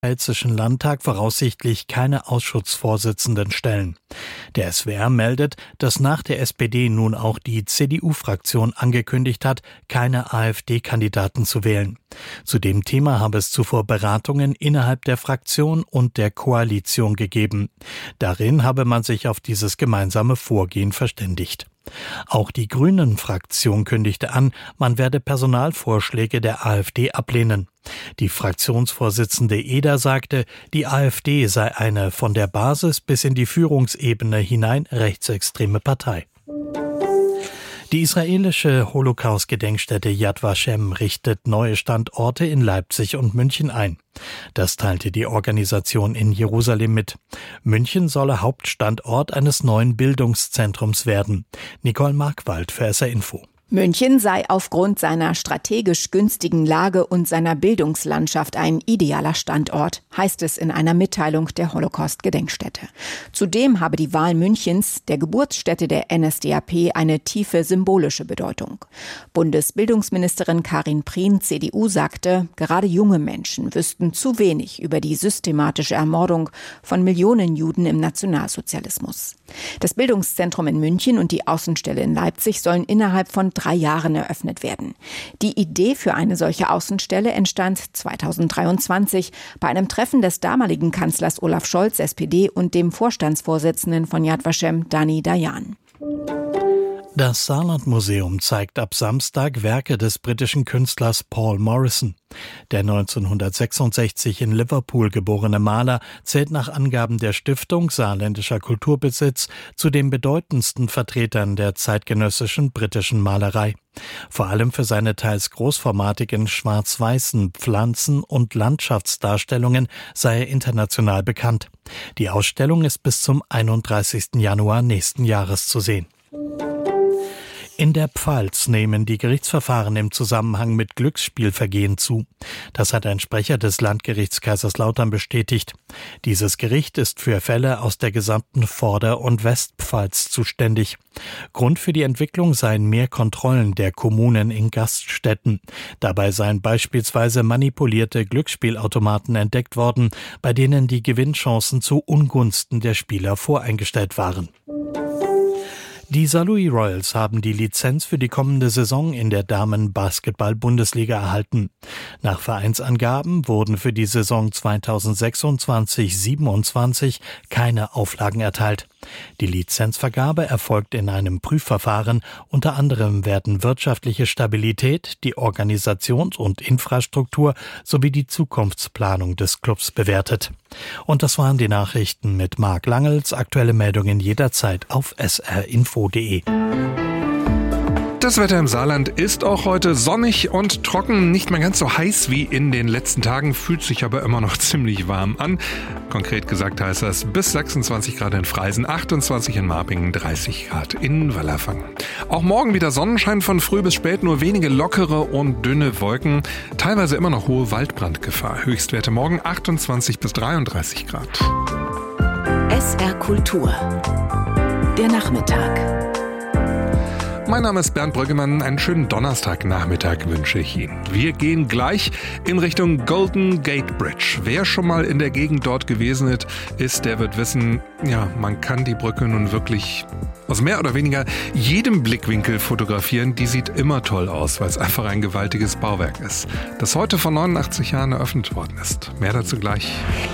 Hessischen Landtag voraussichtlich keine Ausschussvorsitzenden stellen. Der SWR meldet, dass nach der SPD nun auch die CDU-Fraktion angekündigt hat, keine AfD-Kandidaten zu wählen. Zu dem Thema habe es zuvor Beratungen innerhalb der Fraktion und der Koalition gegeben. Darin habe man sich auf dieses gemeinsame Vorgehen verständigt. Auch die Grünen-Fraktion kündigte an, man werde Personalvorschläge der AfD ablehnen. Die Fraktionsvorsitzende Eder sagte, die AfD sei eine von der Basis bis in die Führungsebene hinein rechtsextreme Partei. Die israelische Holocaust-Gedenkstätte Yad Vashem richtet neue Standorte in Leipzig und München ein. Das teilte die Organisation in Jerusalem mit. München solle Hauptstandort eines neuen Bildungszentrums werden. Nicole Markwald für SR Info. München sei aufgrund seiner strategisch günstigen Lage und seiner Bildungslandschaft ein idealer Standort, heißt es in einer Mitteilung der Holocaust-Gedenkstätte. Zudem habe die Wahl Münchens, der Geburtsstätte der NSDAP, eine tiefe symbolische Bedeutung. Bundesbildungsministerin Karin Prien, CDU, sagte, gerade junge Menschen wüssten zu wenig über die systematische Ermordung von Millionen Juden im Nationalsozialismus. Das Bildungszentrum in München und die Außenstelle in Leipzig sollen innerhalb von 3 Jahren eröffnet werden. Die Idee für eine solche Außenstelle entstand 2023 bei einem Treffen des damaligen Kanzlers Olaf Scholz, SPD, und dem Vorstandsvorsitzenden von Yad Vashem, Dani Dayan. Das Saarland-Museum zeigt ab Samstag Werke des britischen Künstlers Paul Morrison. Der 1966 in Liverpool geborene Maler zählt nach Angaben der Stiftung Saarländischer Kulturbesitz zu den bedeutendsten Vertretern der zeitgenössischen britischen Malerei. Vor allem für seine teils großformatigen schwarz-weißen Pflanzen- und Landschaftsdarstellungen sei er international bekannt. Die Ausstellung ist bis zum 31. Januar nächsten Jahres zu sehen. In der Pfalz nehmen die Gerichtsverfahren im Zusammenhang mit Glücksspielvergehen zu. Das hat ein Sprecher des Landgerichts Kaiserslautern bestätigt. Dieses Gericht ist für Fälle aus der gesamten Vorder- und Westpfalz zuständig. Grund für die Entwicklung seien mehr Kontrollen der Kommunen in Gaststätten. Dabei seien beispielsweise manipulierte Glücksspielautomaten entdeckt worden, bei denen die Gewinnchancen zu Ungunsten der Spieler voreingestellt waren. Die Saarlouis Royals haben die Lizenz für die kommende Saison in der Damen-Basketball-Bundesliga erhalten. Nach Vereinsangaben wurden für die Saison 2026/27 keine Auflagen erteilt. Die Lizenzvergabe erfolgt in einem Prüfverfahren. Unter anderem werden wirtschaftliche Stabilität, die Organisations- und Infrastruktur sowie die Zukunftsplanung des Clubs bewertet. Und das waren die Nachrichten mit Marc Langels. Aktuelle Meldungen jederzeit auf srinfo.de. Das Wetter im Saarland ist auch heute sonnig und trocken, nicht mehr ganz so heiß wie in den letzten Tagen, fühlt sich aber immer noch ziemlich warm an. Konkret gesagt heißt das bis 26 Grad in Freisen, 28 in Marpingen, 30 Grad in Wallerfangen. Auch morgen wieder Sonnenschein von früh bis spät, nur wenige lockere und dünne Wolken, teilweise immer noch hohe Waldbrandgefahr. Höchstwerte morgen 28 bis 33 Grad. SR Kultur, der Nachmittag. Mein Name ist Bernd Brüggemann. Einen schönen Donnerstagnachmittag wünsche ich Ihnen. Wir gehen gleich in Richtung Golden Gate Bridge. Wer schon mal in der Gegend dort gewesen ist, der wird wissen, ja, man kann die Brücke nun wirklich aus mehr oder weniger jedem Blickwinkel fotografieren. Die sieht immer toll aus, weil es einfach ein gewaltiges Bauwerk ist, das heute vor 89 Jahren eröffnet worden ist. Mehr dazu gleich.